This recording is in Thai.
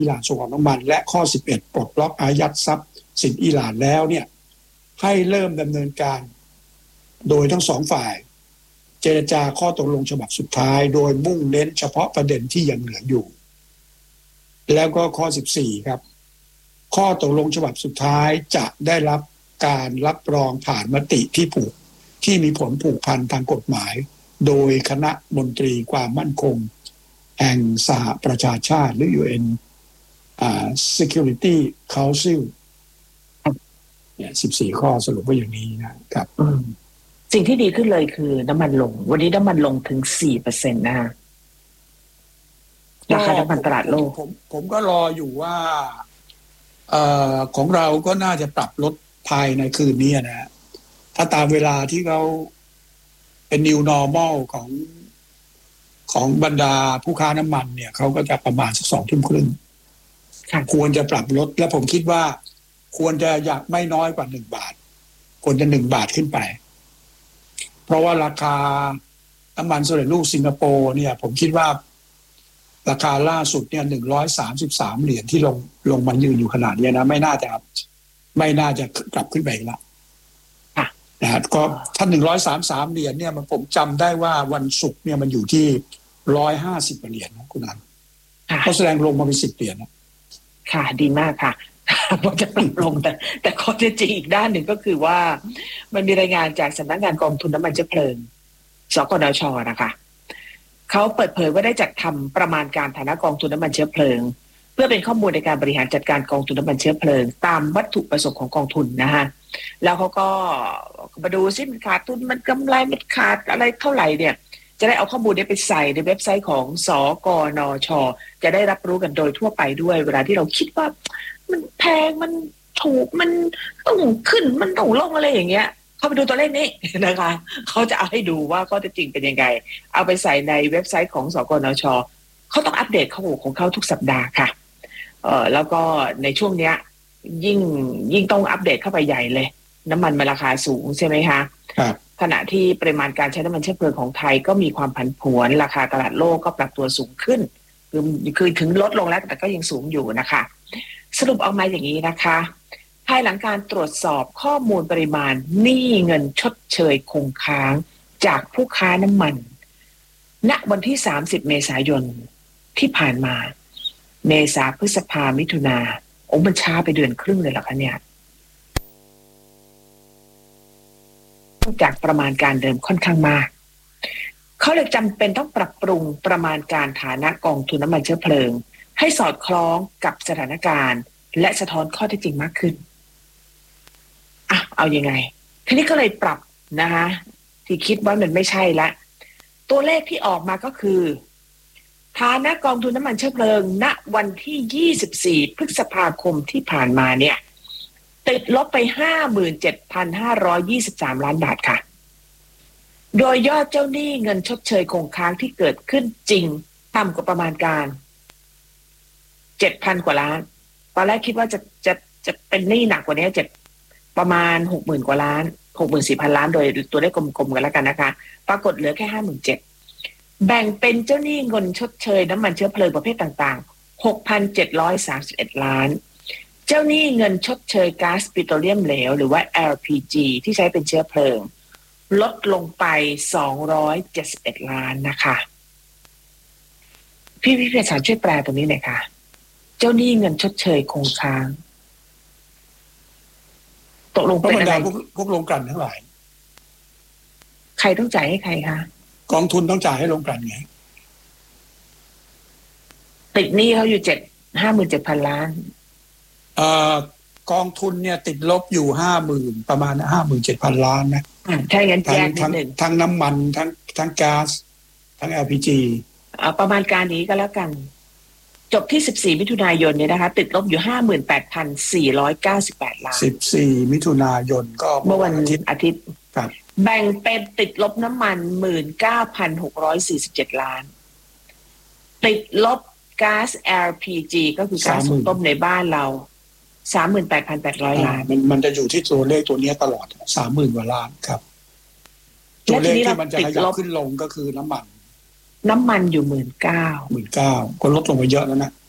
อิหร่านส่งออกน้ำมันและข้อ11ปลดล็อกอายัดทรัพย์สินอิหร่านแล้วเนี่ยให้เริ่มดำเนินการโดยทั้งสองฝ่ายเจรจาข้อตกลงฉบับสุดท้ายโดยมุ่งเน้นเฉพาะประเด็นที่ยังเหลืออยู่แล้วก็ข้อ14ครับข้อตกลงฉบับสุดท้ายจะได้รับการรับรองผ่านมติที่มีผลผูกพันทางกฎหมายโดยคณะมนตรีความมั่นคงแห่งสหประชาชาติหรือ UN Security Council เนี่ย14ข้อสรุปว่าอย่างนี้นะครับสิ่งที่ดีขึ้นเลยคือน้ำมันลงวันนี้น้ำมันลงถึง 4% นะฮะราคาน้ำมันตลาดโลกผมก็รออยู่ว่าของเราก็น่าจะปรับลดภายในคืนนี้นะถ้าตามเวลาที่เขาเป็น new normal ของบรรดาผู้ค้าน้ำมันเนี่ยเขาก็จะประมาณสัก2 ทุ่มครึ่งควรจะปรับลดและผมคิดว่าควรจะอยากไม่น้อยกว่า1 บาทควรจะ1 บาทขึ้นไปเพราะว่าราคาน้ำมันสำเร็จรูปสิงคโปร์เนี่ยผมคิดว่าราคาล่าสุดเนี่ย$133ที่ลงมายืนอยู่ขนาดนี้นะไม่น่าจะกลับขึ้นไปอีกแล้วนะก็ถ้า$133เนี่ยมันผมจำได้ว่าวันศุกร์เนี่ยมันอยู่ที่$150นะคุณอันเขาแสดงลงมาเป็น$10นะค่ะดีมากค่ะมันจะปรับลงแต่ข้อเท็จจริงอีกด้านหนึ่งก็คือว่ามันมีรายงานจากสำนักงานกองทุนน้ำมันเชื้อเพลิงสกนช.นะคะเขาเปิดเผยว่าได้จัดทำประมาณการฐานะกองทุนน้ำมันเชื้อเพลิงเพื่อเป็นข้อมูลในการบริหารจัดการกองทุนน้ำมันเชื้อเพลิงตามวัตถุประสงค์ของกองทุนนะฮะแล้วเขาก็มาดูซิมันขาดทุนมันกำไรมันขาดอะไรเท่าไหร่เนี่ยจะได้เอาข้อมูลนี้ไปใส่ในเว็บไซต์ของสกนช.จะได้รับรู้กันโดยทั่วไปด้วยเวลาที่เราคิดว่ามันแพงมันถูกมันต้องขึ้นมันต้องลงอะไรอย่างเงี้ยเข้าไปดูตัวเลขนี้นะคะเขาจะเอาให้ดูว่าข้อเท็จจริงเป็นยังไงเอาไปใส่ในเว็บไซต์ของสกนช.เขาต้องอัปเดตข้อมูลของเขาทุกสัปดาห์ค่ะแล้วก็ในช่วงเนี้ยยิ่งต้องอัปเดตเข้าไปใหญ่เลยน้ำมันมันราคาสูงใช่ไหมคะครับขณะที่ปริมาณการใช้น้ำมันเชื้อเพลิงของไทยก็มีความผันผวนราคาตลาดโลกก็ปรับตัวสูงขึ้นคือถึงลดลงแล้วแต่ก็ยังสูงอยู่นะคะสรุปออกมาอย่างนี้นะคะภายหลังการตรวจสอบข้อมูลปริมาณหนี้เงินชดเชยคงค้างจากผู้ค้าน้ำมันณวันที่30เมษายนที่ผ่านมาเมษาพฤษภามิถุนามันช้าไปเดือนครึ่งเลยเหรอคะเนี่ยจากประมาณการเดิมค่อนข้างมากเขาเลยจำเป็นต้องปรับปรุงประมาณการฐานะกองทุนน้ำมันเชื้อเพลิงให้สอดคล้องกับสถานการณ์และสะท้อนข้อเท็จจริงมากขึ้นเอายังไงทีนี้ก็เลยปรับนะคะที่คิดว่ามันไม่ใช่ละตัวเลขที่ออกมาก็คือฐานะกองทุนน้ำมันเชื้อเพลิงณวันที่24พฤษภาคมที่ผ่านมาเนี่ยติดลบไป 57,523 ล้านบาทค่ะโดยยอดเจ้าหนี้เงินชดเชยคงค้างที่เกิดขึ้นจริงต่ำกว่าประมาณการ 7,000 กว่าล้านตอนแรกคิดว่าจะเป็นหนี้หนักกว่านี้ประมาณ 60,000 กว่าล้าน 64,000 ล้านโดยตัวเลขกลมๆกันแล้วกันนะคะปรากฏเหลือแค่ 57,000 แบ่งเป็นเจ้าหนี้เงินชดเชยน้ำมันเชื้อเพลิงประเภทต่างๆ 6,731 ล้านเจ้าหนี้เงินชดเชยก๊าซปิโตรเลียมเหลวหรือว่า LPG ที่ใช้เป็นเชื้อเพลิงลดลงไป271 ล้านนะคะพี่พิพิธาช่วยแปลตรงนี้หน่อยค่ะเจ้าหนี้เงินชดเชยคงค้างตกลงเป็นอะไรพวกโรงกลั่นทั้งหลายใครต้องจ่ายให้ใครคะกองทุนต้องจ่ายให้โรงกลั่นไงติดหนี้เขาอยู่57,000 ล้านกองทุนเนี่ยติดลบอยู่50,000ประมาณ 57,000 ล้านนะใช่งั้นแจ้งนิดนึงทั้งน้ำมันทั้งก๊าซทั้ง LPG ประมาณการนี้ก็แล้วกันจบที่14มิถุนายนเนี่ยนะคะติดลบอยู่ 58,498 ล้าน 14มิถุนายนก็เมื่อวันอาทิตย์ครับแบ่งเป็นติดลบน้ำมัน 19,647 ล้านติดลบก๊าซ LPG ก็คือก๊าซหุงต้มในบ้านเรา 38,800 ล้านมันจะอยู่ที่ตัวเลขตัวนี้ตลอด 30,000 กว่าล้านครับตัวเลขที่มันจะขยับขึ้นลงก็คือน้ำมันอยู่ 19,000 ก็ลดลงไปเยอะแล้วนะ